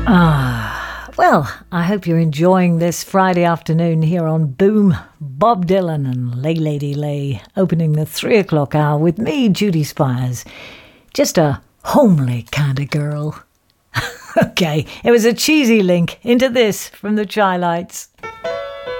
Well, I hope you're enjoying this Friday afternoon here on Boom. Bob Dylan and Lay Lady Lay opening the 3 o'clock hour with me, Judy Spires. Just a homely kind of girl. Okay, it was a cheesy link into this from the Chi-Lites.